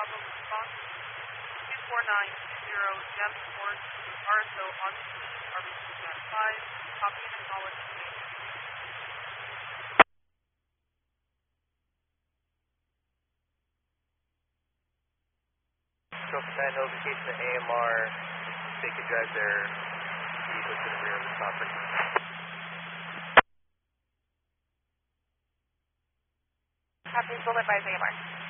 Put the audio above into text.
Bravo response 24920 Danforth, RSO on RBC Jan 5, copy and acknowledge. Command notification to AMR, they can drive their vehicle to the rear of the property. Copy, we'll advise AMR.